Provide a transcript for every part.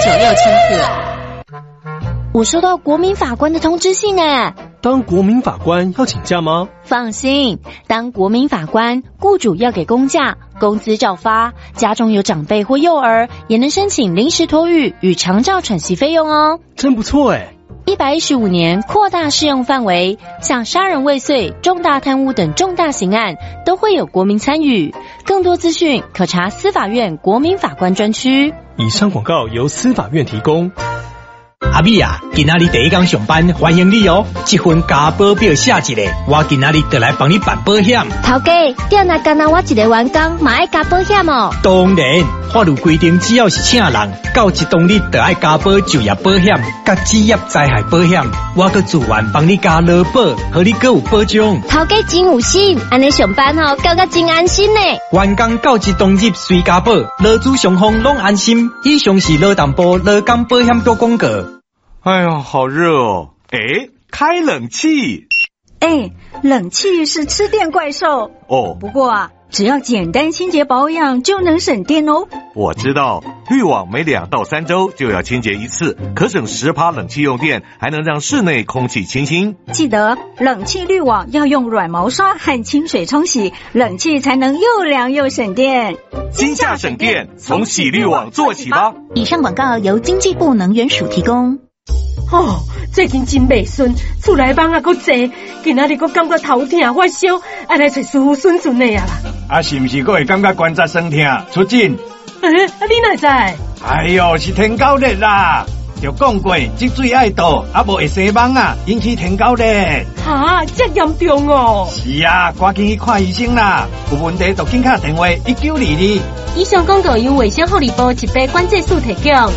克。我收到国民法官的通知信呢。 当国民法官要请假吗？ 放心，当国民法官，雇主要给公假，工资照发，家中有长辈或幼儿，也能申请临时托育与长照喘息费用哦。 真不错哎 ！115年扩大适用范围，像杀人未遂、重大贪污等重大刑案都会有国民参与。更多资讯可查司法院国民法官专区。 以上广告由司法院提供。 阿美啊，今仔日第一天上班，欢迎你哦！这份加保表写一个，我今仔日就来帮你办保险。 头家，店内干那我一个员工，嘛爱加保险哦。 当然，法律规定，只要是请人，到一当日就爱加保就业保险、甲职业灾害保险。我搁自愿帮你加劳保，和你搁有保障。 头家真有心，安尼上班吼，感觉真安心呢。 员工到一当日随加保，劳资双方拢安心。以上是劳动部劳工保险局广告。 哎呀，好热哦！哎，开冷气。 哎，冷气是吃电怪兽哦。 不过啊，只要简单清洁保养就能省电哦。 我知道，滤网每2到3周就要清洁一次，可省10%冷气用电，还能让室内空气清新。 记得冷气滤网要用软毛刷和清水冲洗，冷气才能又凉又省电。 今夏省电，从洗滤网做起吧。 以上广告由经济部能源署提供。 哦，最近真袂顺，厝内蚊啊搁多，今仔日搁感觉头痛发烧，爱来找师傅顺顺的啊啦。 啊，是毋是搁会感觉关节酸痛？出诊。 你哪知？ 哎呦，是天狗热啦！就讲过，积水爱倒，啊无会生蚊啊，引起天狗热。 哈，这严重哦！ 是啊，赶紧去看医生啦！有问题就紧打电话1922。 以上广告由卫生福利部疾病管制署提供。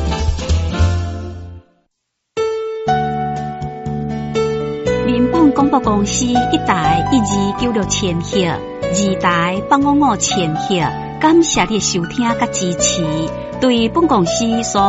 民本广播公司1台1296千赫，2台855千赫，感谢你的收听甲支持。对本公司所